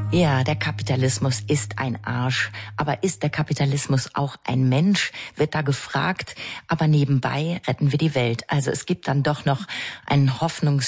Ja, der Kapitalismus ist ein Arsch. Aber ist der Kapitalismus auch ein Mensch? Wird da gefragt. Aber nebenbei retten wir die Welt. Also es gibt dann doch noch einen